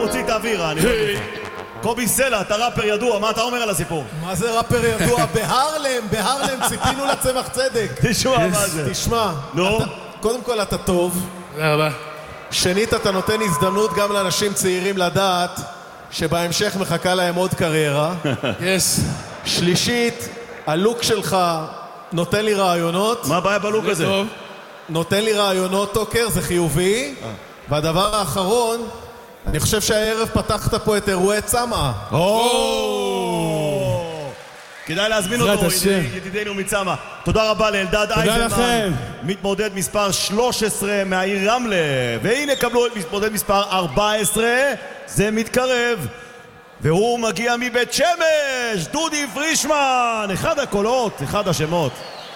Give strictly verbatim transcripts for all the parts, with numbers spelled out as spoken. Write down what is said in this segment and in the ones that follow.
מוציא את האוויר, אני... קובי סלע, אתה ראפר ידוע, מה אתה אומר על הסיפור? מה זה ראפר ידוע? בהרלם, בהרלם ציפינו לצמח צדק. תשמע מה זה. תשמע, נו? קודם כל אתה טוב. תודה רבה. שנית, אתה נותן הזדמנות גם לאנשים צעירים לדעת שבהמשך מחכה להם עוד קריירה. יס. שלישית, הלוק שלך נותן לי רעיונות. מה הבעיה בלוק הזה? טוב. נותן לי רעיונות, טוקר, זה חיובי. והדבר האחרון, אני חושב שהערב פתחת פה את אירועי צמאה. כדאי להזמין אותו, ידידנו מצמאה. תודה רבה לאלדד אייזנמן, מתמודד מספר שלוש עשרה מהעיר רמלה. והנה קבלו את מתמודד מספר ארבע עשרה, זה מתקרב. והוא מגיע מבית שמש, דודי פרישמן, אחד הקולות, אחד השמות.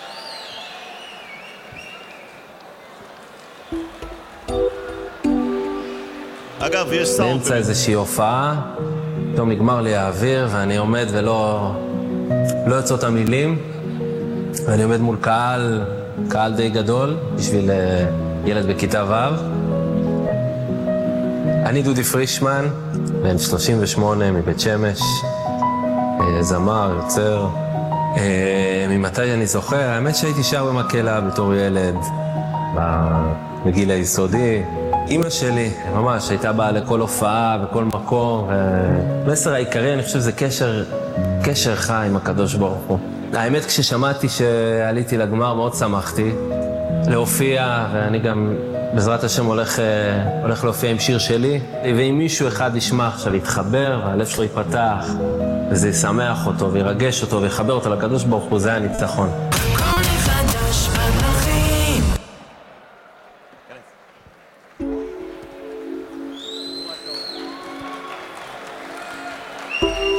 אגב, יש סאונד. באמצע איזושהי הופעה, פתאום נגמר לי האוויר ואני עומד ולא לא יוצאות המילים, ואני עומד מול קהל, קהל די גדול בשביל ילד בכיתה ו'. אני דודי פרישמן, בן שלושים ושמונה מבית שמש, זמר, יוצר. ממתי אני זוכר, האמת שהייתי שר במקהלה בתור ילד, בגיל היסודי. אמא שלי ממש הייתה באה לכל הופעה וכל מקום. המסר העיקרי, אני חושב, זה קשר, קשר חי עם הקדוש ברוך הוא. האמת, כששמעתי שעליתי לגמר מאוד שמחתי להופיע, ואני גם בעזרת השם הולך, הולך להופיע עם שיר שלי. ואם מישהו אחד ישמע עכשיו להתחבר, והלב שלו ייפתח, וזה ישמח אותו וירגש אותו ויחבר אותו לקדוש ברוך הוא, זה הניצחון. you